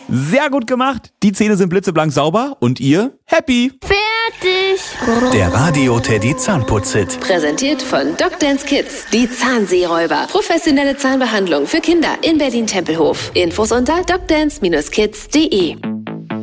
Sehr gut gemacht. Die Zähne sind blitzeblank sauber und ihr happy. Fertig. Der Radio Teddy Zahnputz-Hit. Präsentiert von Dr. Kids, die Zahnseeräuber. Professionelle Zahnbehandlung für Kinder in Berlin-Tempelhof. Infos unter docdance-kids.de.